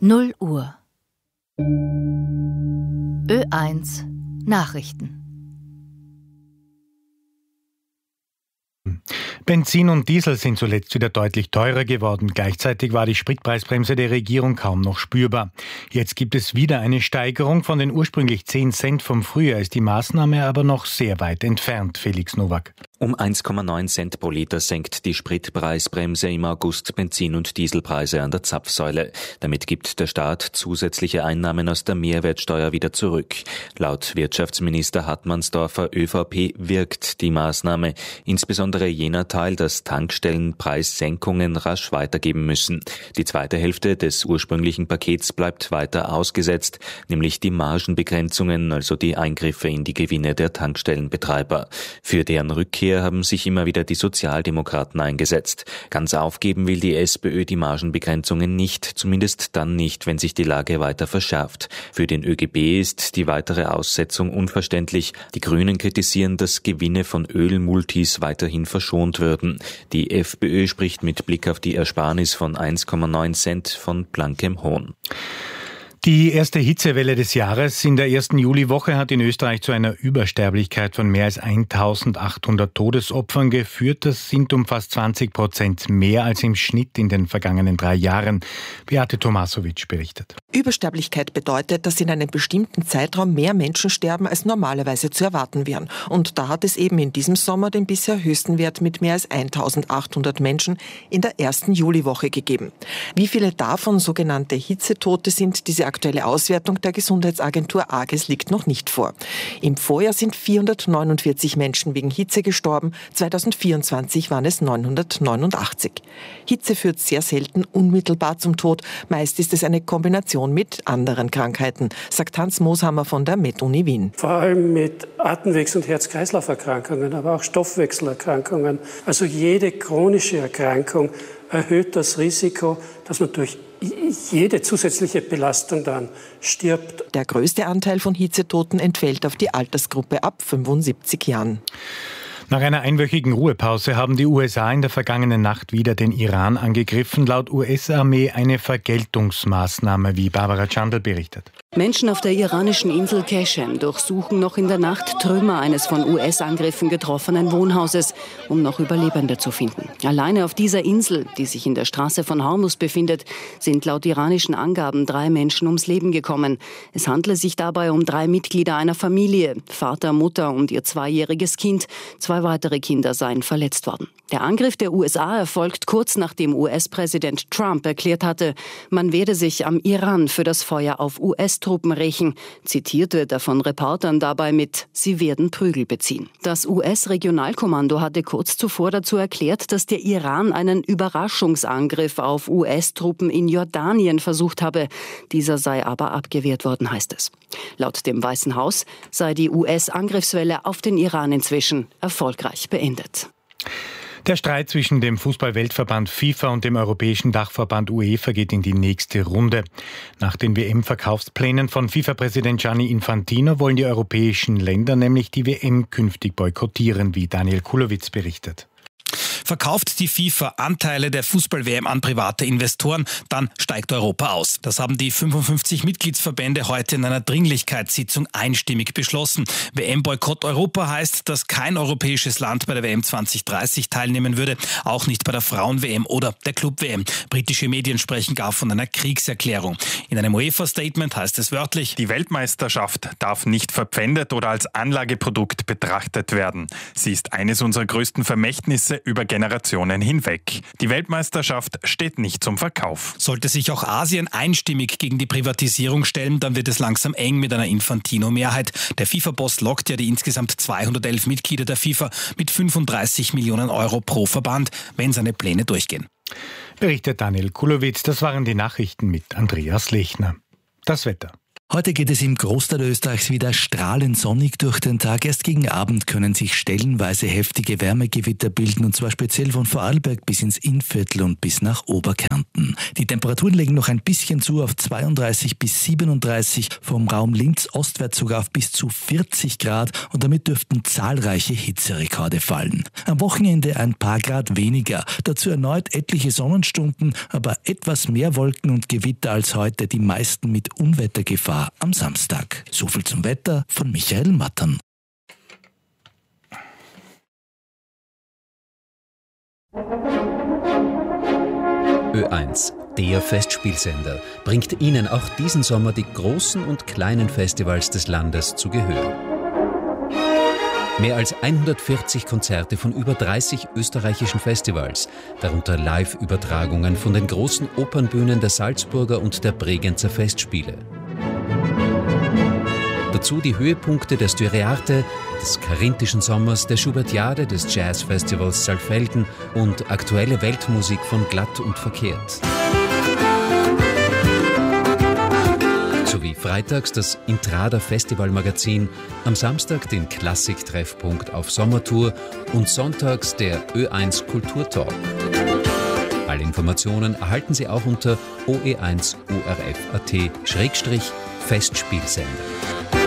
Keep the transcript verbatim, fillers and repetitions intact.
null Uhr. Ö eins Nachrichten. Benzin und Diesel sind zuletzt wieder deutlich teurer geworden. Gleichzeitig war die Spritpreisbremse der Regierung kaum noch spürbar. Jetzt gibt es wieder eine Steigerung. Von den ursprünglich zehn Cent vom Frühjahr ist die Maßnahme aber noch sehr weit entfernt. Felix Nowak. Um eins Komma neun Cent pro Liter senkt die Spritpreisbremse im August Benzin- und Dieselpreise an der Zapfsäule. Damit gibt der Staat zusätzliche Einnahmen aus der Mehrwertsteuer wieder zurück. Laut Wirtschaftsminister Hartmannsdorfer Ö V P wirkt die Maßnahme, insbesondere jener Teil, dass Tankstellen Preissenkungen rasch weitergeben müssen. Die zweite Hälfte des ursprünglichen Pakets bleibt weiter ausgesetzt, nämlich die Margenbegrenzungen, also die Eingriffe in die Gewinne der Tankstellenbetreiber. Für deren Rückkehr haben sich immer wieder die Sozialdemokraten eingesetzt. Ganz aufgeben will die SPÖ die Margenbegrenzungen nicht, zumindest dann nicht, wenn sich die Lage weiter verschärft. Für den Ö G B ist die weitere Aussetzung unverständlich. Die Grünen kritisieren, dass Gewinne von Ölmultis weiterhin verschont würden. Die FPÖ spricht mit Blick auf die Ersparnis von eins Komma neun Cent von blankem Hohn. Die erste Hitzewelle des Jahres in der ersten Juliwoche hat in Österreich zu einer Übersterblichkeit von mehr als eintausendachthundert Todesopfern geführt. Das sind um fast zwanzig Prozent mehr als im Schnitt in den vergangenen drei Jahren. Beate Tomasovic berichtet. Übersterblichkeit bedeutet, dass in einem bestimmten Zeitraum mehr Menschen sterben, als normalerweise zu erwarten wären. Und da hat es eben in diesem Sommer den bisher höchsten Wert mit mehr als eintausendachthundert Menschen in der ersten Juliwoche gegeben. Wie viele davon sogenannte Hitzetote sind, diese aktuelle Auswertung der Gesundheitsagentur AGES liegt noch nicht vor. Im Vorjahr sind vierhundertneunundvierzig Menschen wegen Hitze gestorben, zweitausendvierundzwanzig waren es neunhundertneunundachtzig. Hitze führt sehr selten unmittelbar zum Tod, meist ist es eine Kombination mit anderen Krankheiten, sagt Hans Mooshammer von der MedUni Wien. Vor allem mit Atemwegs- und Herz-Kreislauf-Erkrankungen, aber auch Stoffwechselerkrankungen. Also jede chronische Erkrankung erhöht das Risiko, dass man durch jede zusätzliche Belastung dann stirbt. Der größte Anteil von Hitzetoten entfällt auf die Altersgruppe ab fünfundsiebzig Jahren. Nach einer einwöchigen Ruhepause haben die U S A in der vergangenen Nacht wieder den Iran angegriffen. Laut U S-Armee eine Vergeltungsmaßnahme, wie Barbara Chandel berichtet. Menschen auf der iranischen Insel Qeshem durchsuchen noch in der Nacht Trümmer eines von U S-Angriffen getroffenen Wohnhauses, um noch Überlebende zu finden. Alleine auf dieser Insel, die sich in der Straße von Hormuz befindet, sind laut iranischen Angaben drei Menschen ums Leben gekommen. Es handle sich dabei um drei Mitglieder einer Familie, Vater, Mutter und ihr zweijähriges Kind. Zwei weitere Kinder seien verletzt worden. Der Angriff der U S A erfolgt kurz nachdem U S-Präsident Trump erklärt hatte, man werde sich am Iran für das Feuer auf U S-Truppen rächen. Zitiert wird er von Reportern dabei mit, sie werden Prügel beziehen. Das U S-Regionalkommando hatte kurz zuvor dazu erklärt, dass der Iran einen Überraschungsangriff auf U S-Truppen in Jordanien versucht habe. Dieser sei aber abgewehrt worden, heißt es. Laut dem Weißen Haus sei die U S-Angriffswelle auf den Iran inzwischen erfolgreich beendet. Der Streit zwischen dem Fußball-Weltverband FIFA und dem europäischen Dachverband UEFA geht in die nächste Runde. Nach den W M-Verkaufsplänen von FIFA-Präsident Gianni Infantino wollen die europäischen Länder nämlich die W M künftig boykottieren, wie Daniel Kulowitz berichtet. Verkauft die FIFA Anteile der Fußball-W M an private Investoren, dann steigt Europa aus. Das haben die fünfundfünfzig Mitgliedsverbände heute in einer Dringlichkeitssitzung einstimmig beschlossen. W M-Boykott Europa heißt, dass kein europäisches Land bei der W M zwanzig dreißig teilnehmen würde, auch nicht bei der Frauen-W M oder der Club-W M. Britische Medien sprechen gar von einer Kriegserklärung. In einem UEFA-Statement heißt es wörtlich: Die Weltmeisterschaft darf nicht verpfändet oder als Anlageprodukt betrachtet werden. Sie ist eines unserer größten Vermächtnisse über Generationen hinweg. Die Weltmeisterschaft steht nicht zum Verkauf. Sollte sich auch Asien einstimmig gegen die Privatisierung stellen, dann wird es langsam eng mit einer Infantino-Mehrheit. Der FIFA-Boss lockt ja die insgesamt zweihundertelf Mitglieder der FIFA mit fünfunddreißig Millionen Euro pro Verband, wenn seine Pläne durchgehen. Berichtet Daniel Kulowitz. Das waren die Nachrichten mit Andreas Lechner. Das Wetter. Heute geht es im Großteil Österreichs wieder strahlend sonnig durch den Tag. Erst gegen Abend können sich stellenweise heftige Wärmegewitter bilden, und zwar speziell von Vorarlberg bis ins Innviertel und bis nach Oberkärnten. Die Temperaturen legen noch ein bisschen zu auf zweiunddreißig bis siebenunddreißig, vom Raum Linz ostwärts sogar auf bis zu vierzig Grad, und damit dürften zahlreiche Hitzerekorde fallen. Am Wochenende ein paar Grad weniger, dazu erneut etliche Sonnenstunden, aber etwas mehr Wolken und Gewitter als heute, die meisten mit Unwettergefahr am Samstag. So viel zum Wetter von Michael Mattern. Ö eins, der Festspielsender, bringt Ihnen auch diesen Sommer die großen und kleinen Festivals des Landes zu Gehör. Mehr als hundertvierzig Konzerte von über dreißig österreichischen Festivals, darunter Live-Übertragungen von den großen Opernbühnen der Salzburger und der Bregenzer Festspiele. Dazu die Höhepunkte der Styriarte, des Karinthischen Sommers, der Schubertiade, des Jazzfestivals Saalfelden und aktuelle Weltmusik von Glatt und Verkehrt. Sowie freitags das Intrada Festivalmagazin, am Samstag den Klassik-Treffpunkt auf Sommertour und sonntags der Ö eins Kulturtalk. Alle Informationen erhalten Sie auch unter o e eins u r f punkt a t Festspielsender.